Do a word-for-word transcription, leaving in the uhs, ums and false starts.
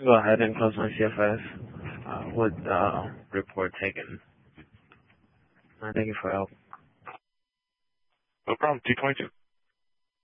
Go ahead and close my C F S uh, with uh, report taken. Uh, thank you for your help. No problem. T twenty-two.